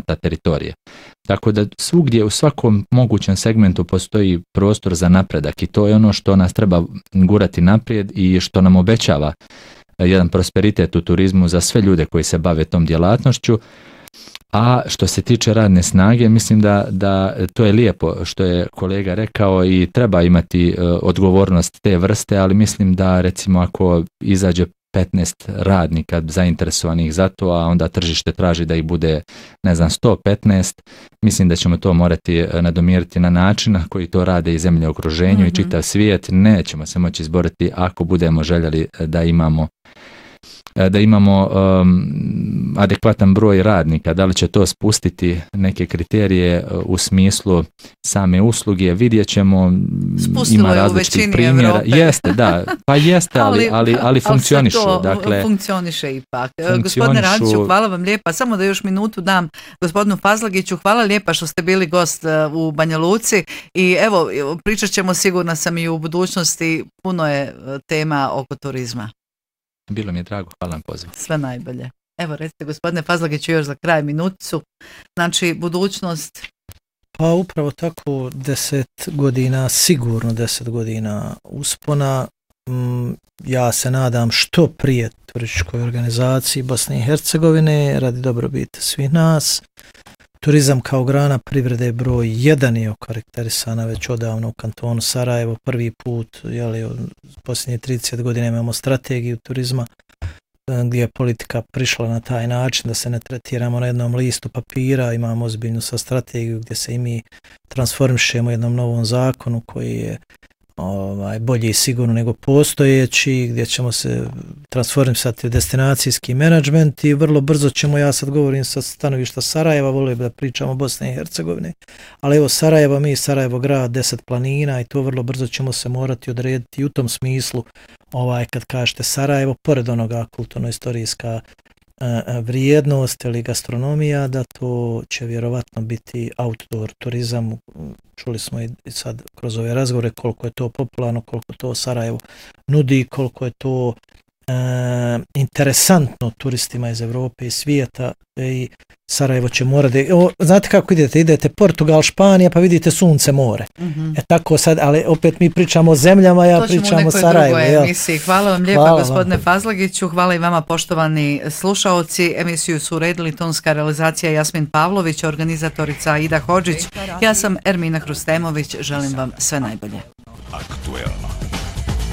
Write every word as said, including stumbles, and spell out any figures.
karta teritorije. Tako da svugdje u svakom mogućem segmentu postoji prostor za napredak i to je ono što nas treba gurati naprijed i što nam obećava jedan prosperitet u turizmu za sve ljude koji se bave tom djelatnošću. A što se tiče radne snage, mislim da, da to je lijepo što je kolega rekao i treba imati uh, odgovornost te vrste, ali mislim da recimo ako izađe petnaest radnika zainteresovanih za to, a onda tržište traži da ih bude, ne znam, sto petnaest, mislim da ćemo to morati nadomiriti na način na koji to rade i zemlje u okruženju mm-hmm. i čitav svijet. Nećemo se moći izboriti ako budemo željeli da imamo da imamo um, adekvatan broj radnika. Da li će to spustiti neke kriterije u smislu same usluge, vidjet ćemo. Spustilo ima različitih primjera. Evrope. Jeste, da, pa jeste, ali, ali, ali funkcionišu. Ali dakle, funkcioniše ipak. Gospodine Radiću, hvala vam lijepa. Samo da još minutu dam gospodinu Fazlagiću. Hvala lijepa što ste bili gost u Banja Luci i evo, pričat ćemo sigurno sam i u budućnosti, puno je tema oko turizma. Bilo mi je drago, hvala vam pozivu. Sve najbolje. Evo recite gospodine Fazlagiću još za kraj minuticu. Znači budućnost. Pa upravo tako deset godina, sigurno deset godina uspona. Ja se nadam što prije turističkoj organizaciji Bosne i Hercegovine radi dobrobiti svih nas. Turizam kao grana privrede broj jedan je okarakterisana već odavno u kantonu Sarajevo. Prvi put, jeli, posljednje trideset godina imamo strategiju turizma gdje je politika prišla na taj način da se ne tretiramo na jednom listu papira, imamo ozbiljnu sa strategiju gdje se i mi transformišemo u jednom novom zakonu koji je ovaj, bolji i sigurno nego postojeći, gdje ćemo se transformisati u destinacijski menadžment i vrlo brzo ćemo, ja sad govorim sa stanovišta Sarajeva, volio bi da pričamo o Bosne i Hercegovine, ali evo Sarajevo, mi Sarajevo grad, deset planina i to vrlo brzo ćemo se morati odrediti i u tom smislu, ovaj, kad kažete Sarajevo, pored onoga kulturno-istorijska vrijednost ili gastronomija, da to će vjerovatno biti outdoor turizam. Čuli smo i sad kroz ove razgovore koliko je to popularno, koliko to Sarajevo nudi, koliko je to e, interesantno turistima iz Evrope i svijeta i Sarajevo će morati, o, znate kako idete, idete Portugal, Španija, pa vidite sunce, more. Mm-hmm. E tako sad, ali opet mi pričamo o zemljama, ja pričamo o Sarajevu. Hvala vam lijepa hvala gospodine vam. Fazlagiću, hvala i vama poštovani slušaoci. Emisiju su uredili tonska realizacija Jasmin Pavlović, organizatorica Ida Hodžić. Ja sam Ermina Hrustemović, želim vam sve najbolje. Aktuelno.